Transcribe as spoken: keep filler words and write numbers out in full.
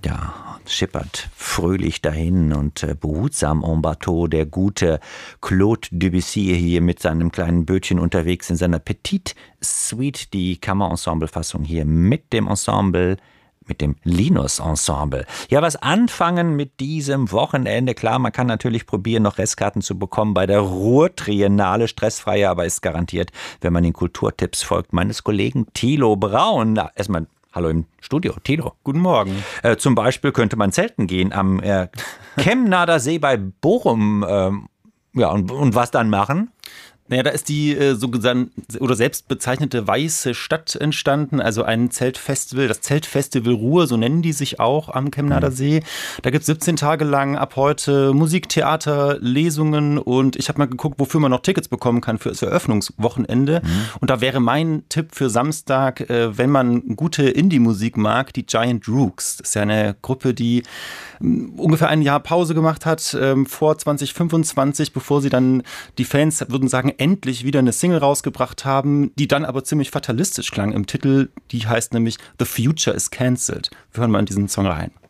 Ja, schippert fröhlich dahin und äh, behutsam en bateau. Der gute Claude Debussy hier mit seinem kleinen Bötchen unterwegs in seiner Petite Suite, die Kammerensemble-Fassung hier mit dem Ensemble, mit dem Linus-Ensemble. Ja, was anfangen mit diesem Wochenende? Klar, man kann natürlich probieren, noch Restkarten zu bekommen bei der Ruhr-Triennale. Stressfreier, aber ist garantiert, wenn man den Kulturtipps folgt meines Kollegen Thilo Braun. Na, erstmal hallo im Studio, Thilo. Guten Morgen. Äh, zum Beispiel könnte man zelten gehen am äh, Kemnader See bei Bochum. Ähm, ja, und, und was dann machen? Naja, da ist die äh, so gesan- oder selbst bezeichnete Weiße Stadt entstanden, also ein Zeltfestival, das Zeltfestival Ruhr, so nennen die sich auch am Kemnader See. Da gibt es siebzehn Tage lang ab heute Musik, Theater, Lesungen und ich habe mal geguckt, wofür man noch Tickets bekommen kann für das Eröffnungswochenende. Mhm. Und da wäre mein Tipp für Samstag, äh, wenn man gute Indie-Musik mag, die Giant Rooks. Das ist ja eine Gruppe, die ungefähr ein Jahr Pause gemacht hat, ähm, vor zwanzig fünfundzwanzig, bevor sie dann, die Fans würden sagen, endlich wieder eine Single rausgebracht haben, die dann aber ziemlich fatalistisch klang im Titel. Die heißt nämlich The Future is Cancelled. Wir hören mal in diesen Song rein.